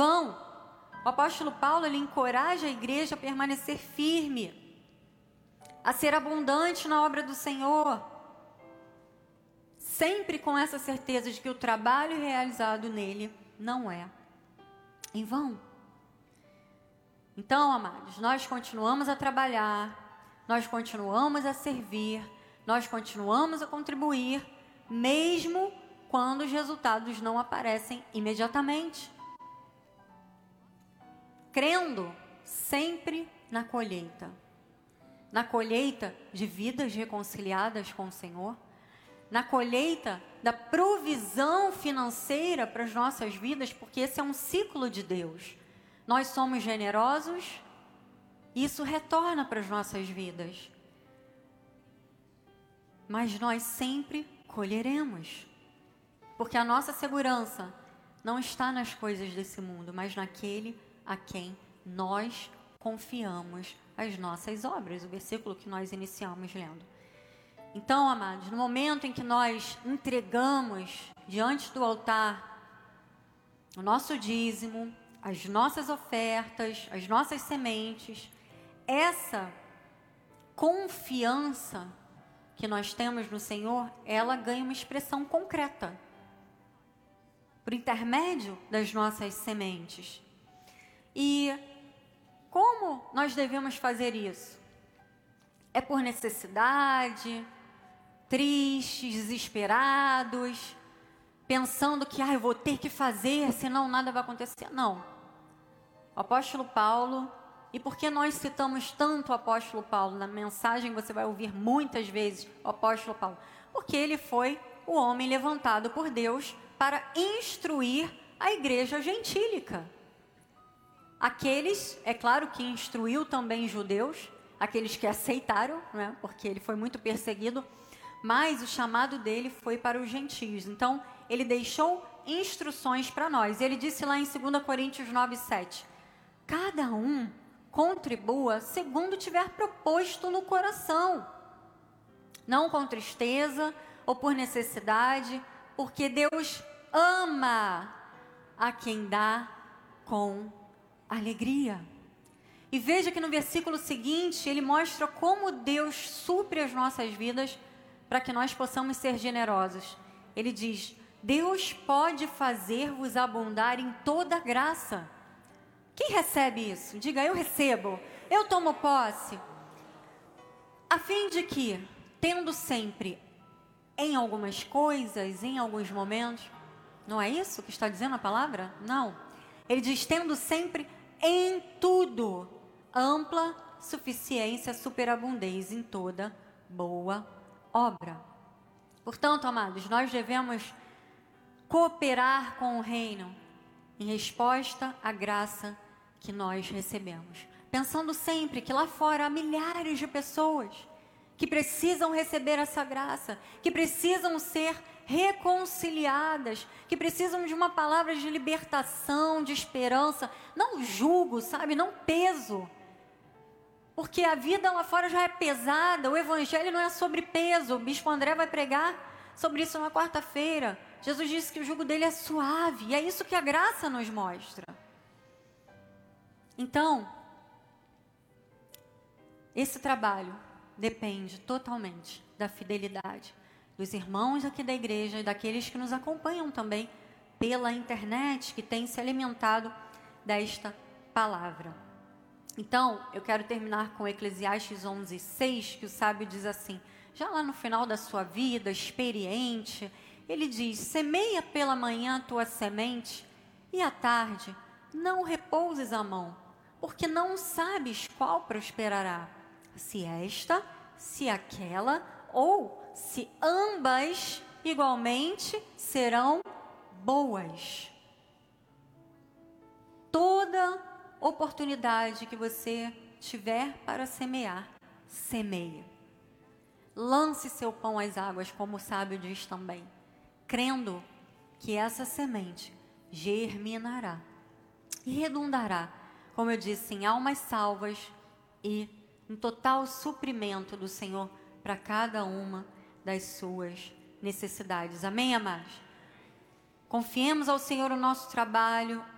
vão. O apóstolo Paulo, ele encoraja a igreja a permanecer firme, a ser abundante na obra do Senhor, sempre com essa certeza de que o trabalho realizado nele não é em vão. Então, amados, nós continuamos a trabalhar, nós continuamos a servir, nós continuamos a contribuir, mesmo quando os resultados não aparecem imediatamente. Crendo sempre na colheita de vidas reconciliadas com o Senhor, na colheita da provisão financeira para as nossas vidas, porque esse é um ciclo de Deus. Nós somos generosos, isso retorna para as nossas vidas. Mas nós sempre colheremos, porque a nossa segurança não está nas coisas desse mundo, mas naquele a quem nós confiamos as nossas obras, o versículo que nós iniciamos lendo. Então, amados, no momento em que nós entregamos diante do altar o nosso dízimo, as nossas ofertas, as nossas sementes, essa confiança que nós temos no Senhor, ela ganha uma expressão concreta, por intermédio das nossas sementes. E como nós devemos fazer isso? É por necessidade, tristes, desesperados, pensando que eu vou ter que fazer, senão nada vai acontecer? Não. O apóstolo Paulo, e por que nós citamos tanto o apóstolo Paulo? Na mensagem você vai ouvir muitas vezes o apóstolo Paulo, porque ele foi o homem levantado por Deus para instruir a igreja gentílica. Aqueles, é claro que instruiu também judeus, aqueles que aceitaram, né, porque ele foi muito perseguido, mas o chamado dele foi para os gentios. Então, ele deixou instruções para nós. Ele disse lá em 2 Coríntios 9:7, cada um contribua segundo tiver proposto no coração, não com tristeza ou por necessidade, porque Deus ama a quem dá com alegria. E veja que no versículo seguinte, ele mostra como Deus supre as nossas vidas para que nós possamos ser generosos. Ele diz, Deus pode fazer-vos abundar em toda graça. Quem recebe isso? Diga, eu recebo, eu tomo posse. A fim de que, tendo sempre em algumas coisas, em alguns momentos, não é isso que está dizendo a palavra? Não. Ele diz, tendo sempre em tudo ampla suficiência, superabundez em toda boa obra. Portanto, amados, nós devemos cooperar com o reino em resposta à graça que nós recebemos. Pensando sempre que lá fora há milhares de pessoas que precisam receber essa graça, que precisam ser reconciliadas, que precisam de uma palavra de libertação, de esperança, não jugo, sabe, não peso. Porque a vida lá fora já é pesada, o evangelho não é sobre peso. O bispo André vai pregar sobre isso na quarta-feira. Jesus disse que o jugo dele é suave, e é isso que a graça nos mostra. Então, esse trabalho depende totalmente da fidelidade dos irmãos aqui da igreja e daqueles que nos acompanham também pela internet, que tem se alimentado desta palavra. Então, eu quero terminar com Eclesiastes 11:6, que o sábio diz assim, já lá no final da sua vida, experiente, ele diz, semeia pela manhã a tua semente, e à tarde não repouses a mão, porque não sabes qual prosperará, se esta, se aquela, ou se ambas igualmente serão boas. Toda oportunidade que você tiver para semear, semeie. Lance seu pão às águas, como o sábio diz também, crendo que essa semente germinará e redundará, como eu disse, em almas salvas e em total suprimento do Senhor para cada uma das suas necessidades. Amém, amados? Confiemos ao Senhor o nosso trabalho,